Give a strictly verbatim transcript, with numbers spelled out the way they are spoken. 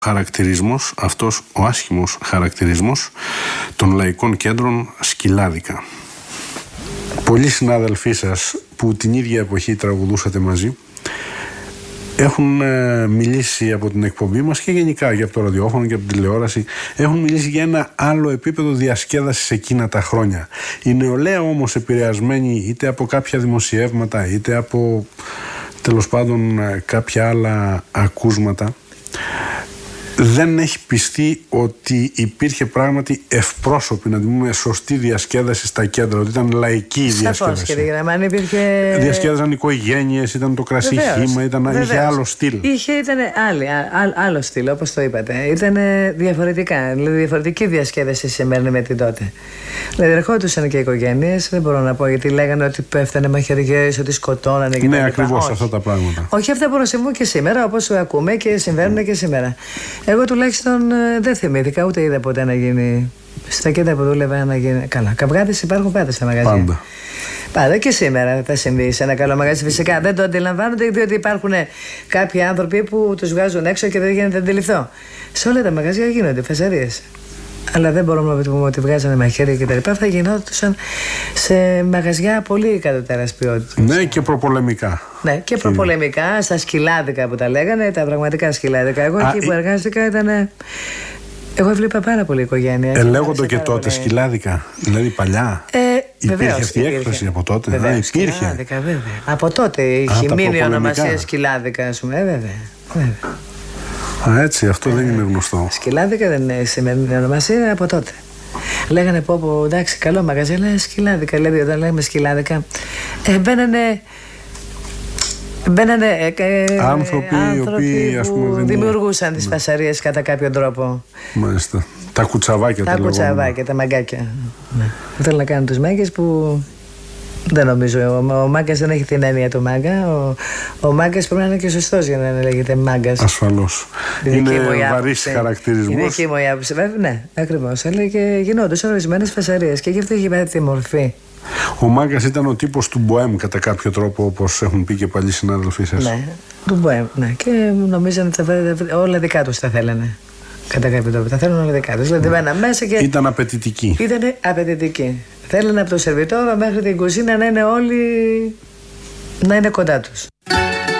Χαρακτηρισμός, αυτός ο άσχημος χαρακτηρισμός των λαϊκών κέντρων σκυλάδικα. Πολλοί συνάδελφοί σας που την ίδια εποχή τραγουδούσατε μαζί έχουν ε, μιλήσει από την εκπομπή μας και γενικά για από το ραδιόφωνο και από την τηλεόραση, έχουν μιλήσει για ένα άλλο επίπεδο διασκέδασης εκείνα τα χρόνια. Η νεολαία όμως, επηρεασμένη είτε από κάποια δημοσιεύματα είτε από τέλος πάντων κάποια άλλα ακούσματα, δεν έχει πιστεί ότι υπήρχε πράγματι ευπρόσωπη, να την πούμε, σωστή διασκέδαση στα κέντρα, ότι ήταν λαϊκή η διασκέδαση. Και δεν υπήρχε... Διασκέδαζαν οικογένειες, ήταν το κρασί χύμα, ήταν, είχε άλλο στυλ. Είχε, ήταν άλλη, α, άλλο στυλ, όπως το είπατε. Ήταν διαφορετικά, δηλαδή διαφορετική διασκέδαση σήμερα με την τότε. Δηλαδή ερχόντουσαν και οι οικογένειες, δεν μπορώ να πω, γιατί λέγανε ότι πέφτανε μαχαιριές, ότι σκοτώνανε και ναι, ακριβώς αυτά τα πράγματα. Όχι, αυτά μπορούν να συμβούν και σήμερα, όπως ακούμε και συμβαίνουν mm. και σήμερα. Εγώ τουλάχιστον δεν θυμήθηκα, ούτε είδα ποτέ να γίνει στα κέντρα που δούλευα να γίνει. Καλά, καυγάδες υπάρχουν πάντα στα μαγαζιά. Πάντα. Πάντα και σήμερα θα συμβεί σε ένα καλό μαγαζί. Φυσικά δεν το αντιλαμβάνονται, διότι υπάρχουν κάποιοι άνθρωποι που τους βγάζουν έξω και δεν γίνεται να αντιληφθώ. Σε όλα τα μαγαζιά γίνονται φασαρίες. Αλλά δεν μπορούμε να πούμε ότι βγάζανε μαχαίρια και τα λοιπά. Θα γινόντουσαν σε μαγαζιά πολύ κατωτέρας ποιότητας. Ναι, και προπολεμικά. Ναι, και προπολεμικά, στα σκυλάδικα που τα λέγανε, τα πραγματικά σκυλάδικα. Εγώ Α, εκεί που εργάστηκα ήταν. Εγώ έβλεπα πάρα πολύ οικογένεια. Ελέγονται και τότε πολύ... σκυλάδικα, δηλαδή παλιά. Ε, υπήρχε βεβαίως, αυτή η έκφραση από τότε. Βεβαίως, Α, υπήρχε. Σκυλάδικα, βέβαια. Από τότε είχε μείνει η ονομασία σκυλάδικα, α πούμε. Ε, βέβαια. βέβαια. Α, έτσι, αυτό ε, δεν είναι γνωστό. Σκυλάδικα δεν είναι σημερινή ονομασία, από τότε. Λέγανε πω, πω εντάξει, καλό μαγαζί, αλλά σκυλάδικα. Δηλαδή, όταν λέμε σκυλάδικα, ε, μπαίνανε. Μπαίνανε ε, ε, άνθρωποι, άνθρωποι οι οποίοι, ας πούμε, που δημιουργούσαν τις ναι. φασαρίες κατά κάποιο τρόπο. Μάλιστα. Τα κουτσαβάκια τα, τα κουτσαβάκια, τα μαγκάκια. Ναι. Θέλουν να κάνουν τους μάγκες που δεν νομίζω. Ο, ο μάγκας δεν έχει την έννοια του μάγκα. Ο, ο μάγκας πρέπει να είναι και σωστός για να λέγεται μάγκας. Ασφαλώς. Είναι βαρύς χαρακτηρισμός. Είναι εκεί η άποψη. Ναι, ακριβώς. Αλλά και γινόντουσαν ορισμένες φασαρίες και γι' αυτό είχε πάρει τη μορφή. Ο μάγκας ήταν ο τύπος του μποέμ κατά κάποιο τρόπο, όπως έχουν πει και παλιοί συνάδελφοί σας. Ναι, του μποέμ, ναι. Και νομίζανε ότι θα, όλα δικά τους τα θέλανε. Κατά κάποιο τρόπο. Τα θέλουν όλα δικά τους. Δηλαδή μπαίναν μέσα και. Ήταν απαιτητικοί. Ήταν απαιτητικοί. Θέλανε από το σερβιτόρο μέχρι την κουζίνα να είναι όλοι. να είναι κοντά τους.